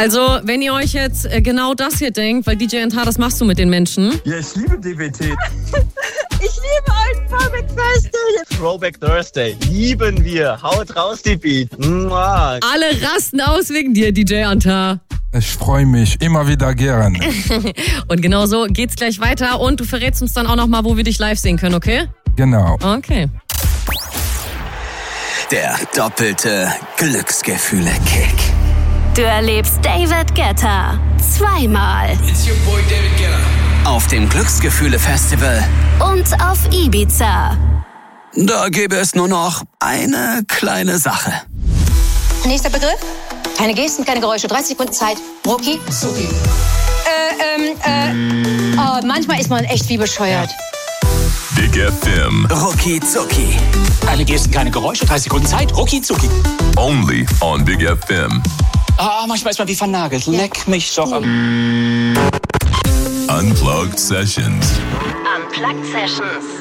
Also, wenn ihr euch jetzt genau das hier denkt, weil DJ NTH, das machst du mit den Menschen. Ja, ich liebe DBT. Ich liebe euch, Throwback Thursday. Throwback Thursday, lieben wir. Haut raus, die Beat. Mua. Alle rasten aus wegen dir, DJ NTH. Ich freue mich immer wieder gern. Und genau so geht's gleich weiter. Und du verrätst uns dann auch nochmal, wo wir dich live sehen können, okay? Genau. Okay. Der doppelte Glücksgefühle-Kick. Du erlebst David Guetta zweimal. It's your boy David Guetta. Auf dem Glücksgefühle-Festival. Und auf Ibiza. Da gäbe es nur noch eine kleine Sache. Nächster Begriff. Keine Gesten, keine Geräusche. 30 Sekunden Zeit. Rucki. Suki. Manchmal ist man echt wie bescheuert. Big FM. Rucki Zucki. Keine Gesten, keine Geräusche, 30 Sekunden Zeit, rucki zucki. Only on Big FM. Manchmal ist man wie vernagelt. Leck mich doch am... Unplugged Sessions. Unplugged Sessions.